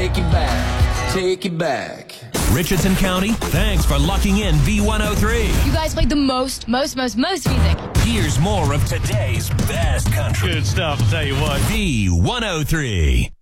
take it back, take it back. Richardson County, thanks for locking in V103. You guys played the most music. Here's more of today's best country. Good stuff, I'll tell you what. V103.